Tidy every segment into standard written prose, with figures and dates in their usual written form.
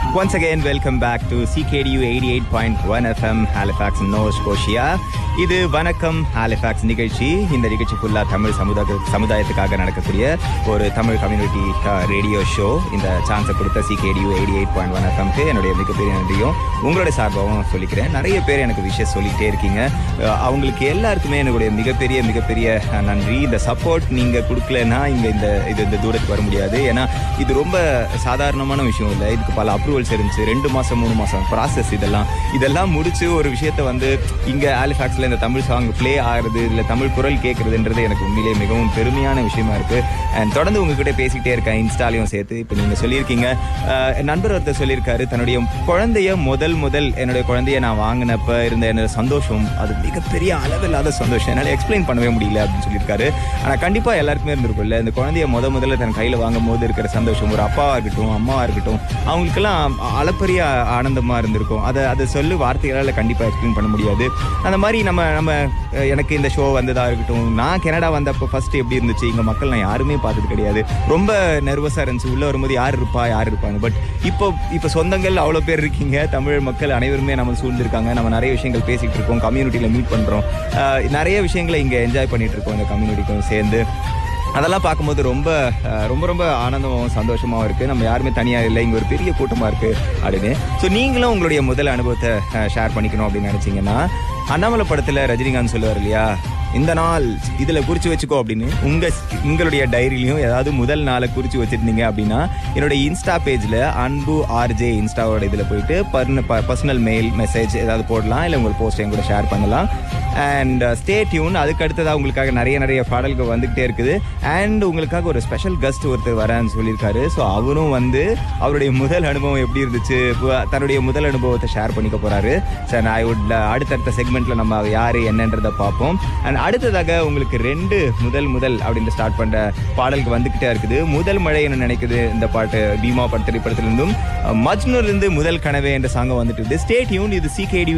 Once again, welcome back to CKDU 88.1 FM, Halifax, Nova Scotia. இது வணக்கம் Halifax நிகழ்ச்சி. இந்த நிகழ்ச்சி ஃபுல்லாக தமிழ் சமுதாயத்துக்காக நடக்கக்கூடிய ஒரு தமிழ் கம்யூனிட்டி ரேடியோ ஷோ. இந்த சான்ஸை கொடுத்த CKDU 88.1 FMக்கு என்னுடைய மிகப்பெரிய நன்றியும் உங்களுடைய சார்பாகவும் சொல்லிக்கிறேன். நிறைய பேர் எனக்கு விஷயம் சொல்லிகிட்டே இருக்கீங்க. அவங்களுக்கு எல்லாருக்குமே என்னுடைய மிகப்பெரிய நன்றி. இந்த சப்போர்ட் நீங்கள் கொடுக்கலன்னா இந்த தூரத்துக்கு வர முடியாது. ஏன்னா இது ரொம்ப சாதாரணமான விஷயம் இல்லை. இதுக்கு பல அப்ரூவல்ஸ் இருந்துச்சு. 2 மாதம் 3 மாதம் ப்ராசஸ். இதெல்லாம் முடிச்சு ஒரு விஷயத்தை இங்கே ஹாலிஃபாக்ஸில் இந்த தமிழ் சாங் ப்ளே ஆகிறது, இல்லை தமிழ் குரல் கேட்குறதுன்றது எனக்கு உண்மையிலே மிகவும் பெருமையான விஷயமா இருக்குது. அண்ட் தொடர்ந்து உங்ககிட்ட பேசிக்கிட்டே இருக்கேன், இன்ஸ்டாலையும் சேர்த்து. இப்போ நீங்கள் சொல்லியிருக்கீங்க, நண்பர் ஒருத்தர் சொல்லியிருக்காரு, தன்னுடைய குழந்தைய முதல் என்னுடைய குழந்தைய நான் வாங்கினப்ப இருந்த என்னோட சந்தோஷம், அது மிகப்பெரிய அளவில்லாத சந்தோஷம், என்னால் எக்ஸ்பிளைன் பண்ணவே முடியல அப்படின்னு சொல்லியிருக்காரு. ஆனால் கண்டிப்பாக எல்லாருக்குமே இருந்திருக்கும்ல, இந்த குழந்தைய முதல்ல தன் கையில் வாங்கும் போது இருக்கிற சந்தோஷம். ஒரு அப்பாவாக இருக்கட்டும், அம்மாவாக இருக்கட்டும், அவங்களுக்கெல்லாம் அளப்பரிய ஆனந்தமாக இருந்திருக்கும். அதை சொல்லு வார்த்தைகளால் கண்டிப்பாக எக்ஸ்பிளைன் பண்ண முடியாது. அந்த மாதிரி நம்ம எனக்கு இந்த ஷோ வந்ததாக இருக்கட்டும், நான் கனடா வந்தப்போ ஃபஸ்ட்டு எப்படி இருந்துச்சு, இங்கே மக்கள் நான் யாருமே பார்த்தது கிடையாது. ரொம்ப நர்வஸாக இருந்துச்சு. உள்ளே வரும்போது யார் இருப்பாங்க. பட் இப்போ சொந்தங்கள் அவ்வளோ பேர் இருக்கீங்க. தமிழ் மக்கள் அனைவருமே நம்ம சூழ்ந்திருக்காங்க. நம்ம நிறைய விஷயங்கள் பேசிகிட்டு இருக்கோம், கம்யூனிட்டியில் மீட் பண்ணுறோம், நிறைய விஷயங்களை இங்கே என்ஜாய் பண்ணிகிட்டு இருக்கோம் இந்த கம்யூனிட்டிக்கும் சேர்ந்து. அதெல்லாம் பார்க்கும்போது ரொம்ப ரொம்ப ரொம்ப ஆனந்தமாகவும் சந்தோஷமாகவும் இருக்குது. நம்ம யாருமே தனியாக இல்லை, இங்கே ஒரு பெரிய கூட்டமாக இருக்குது அப்படின்னு. ஸோ நீங்களும் உங்களுடைய முதல் அனுபவத்தை ஷேர் பண்ணிக்கணும் அப்படின்னு நினச்சிங்கன்னா, அண்ணாமலை படத்தில் ரஜினிகாந்த் சொல்லுவார் இல்லையா, இந்த நாள் இதில் குறித்து வச்சுக்கோ அப்படின்னு. உங்களுடைய டைரியிலையும் ஏதாவது முதல் நாளை குறித்து வச்சுருந்தீங்க அப்படின்னா, என்னுடைய இன்ஸ்டா பேஜில் அன்பு ஆர்ஜே இன்ஸ்டாவோட இதில் போயிட்டு பர்சனல் மெயில் மெசேஜ் ஏதாவது போடலாம், இல்லை உங்கள் போஸ்ட்டையும் கூட ஷேர் பண்ணலாம். And stay tune. அதுக்கு அடுத்ததாக உங்களுக்காக நிறைய பாடல்கள் வந்துகிட்டே இருக்குது. அண்ட் உங்களுக்காக ஒரு ஸ்பெஷல் கெஸ்ட் ஒருத்தர் வரேன்னு சொல்லியிருக்காரு. ஸோ அவரும் அவருடைய முதல் அனுபவம் எப்படி இருந்துச்சு, தன்னுடைய முதல் அனுபவத்தை ஷேர் பண்ணிக்க போகிறாரு. சார் அடுத்தடுத்த செக்மெண்ட்டில் நம்ம யார் என்னன்றதை பார்ப்போம். அண்ட் அடுத்ததாக உங்களுக்கு 2 முதல் அப்படின்னு ஸ்டார்ட் பண்ணுற பாடலுக்கு வந்துக்கிட்டே இருக்குது. முதல் மழை என்ன நினைக்குது இந்த பாட்டு பீமா திரைப்படத்திலிருந்தும், மஜ்னூர்லேருந்து முதல் கனவே என்ற சாங்க வந்துட்டு. Stay tune. இது CKDU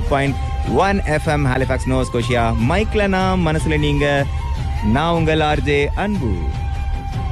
88.1 FM, Halifax, Noah Scotia. மைக்ல நான், மனசுல நீங்க. நான் உங்கள் ஆர்ஜே அன்பு.